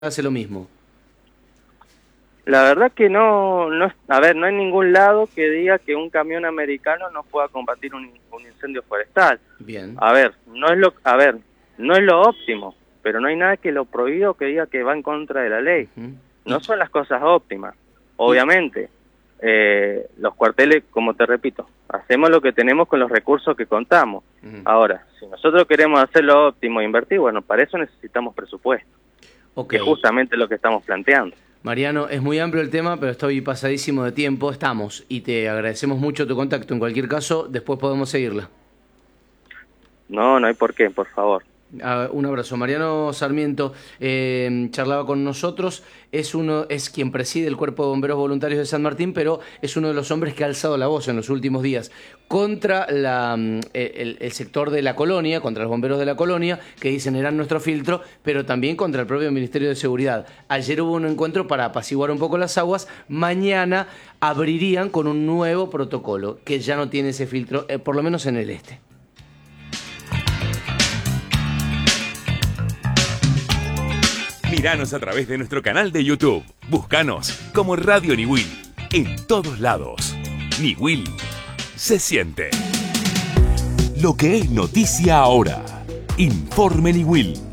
hace lo mismo. La verdad que no, a ver, no hay ningún lado que diga que un camión americano no pueda combatir un incendio forestal. Bien. A ver, no es lo óptimo, pero no hay nada que lo prohíba o que diga que va en contra de la ley. No son las cosas óptimas. Obviamente, los cuarteles, como te repito, hacemos lo que tenemos con los recursos que contamos. Ahora, si nosotros queremos hacer lo óptimo e invertir, bueno, para eso necesitamos presupuesto. Que es justamente lo que estamos planteando. Mariano, es muy amplio el tema, pero estoy pasadísimo de tiempo. Estamos y te agradecemos mucho tu contacto. En cualquier caso, después podemos seguirla. No hay por qué, por favor. Un abrazo. Mariano Sarmiento charlaba con nosotros. Es quien preside el Cuerpo de Bomberos Voluntarios de San Martín, pero es uno de los hombres que ha alzado la voz en los últimos días contra el sector de la colonia, contra los bomberos de la colonia, que dicen eran nuestro filtro, pero también contra el propio Ministerio de Seguridad. Ayer hubo un encuentro para apaciguar un poco las aguas. Mañana abrirían con un nuevo protocolo que ya no tiene ese filtro, por lo menos en el este. Míranos a través de nuestro canal de YouTube. Búscanos como Radio Niwil. En todos lados. Niwil se siente. Lo que es noticia ahora. Informe Niwil.